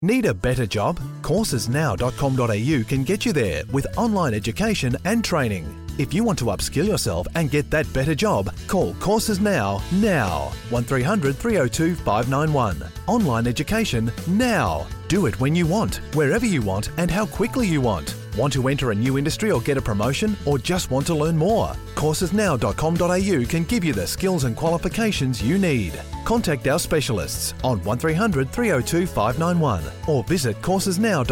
Need a better job? Coursesnow.com.au can get you there with online education and training. If you want to upskill yourself and get that better job, call Courses Now. 1300 302 591. Online education now. Do it when you want, wherever you want and how quickly you want. Want to enter a new industry or get a promotion, or just want to learn more? Coursesnow.com.au can give you the skills and qualifications you need. Contact our specialists on 1300 302 591 or visit coursesnow.com.au.